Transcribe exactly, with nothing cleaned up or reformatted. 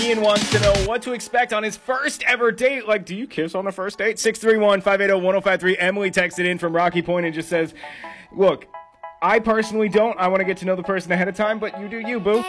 Ian wants to know what to expect on his first ever date. Like, do you kiss on the first date? six three one, five eight zero, one zero five three. Emily texted in from Rocky Point and just says, look, I personally don't. I want to get to know the person ahead of time, but you do you, boo.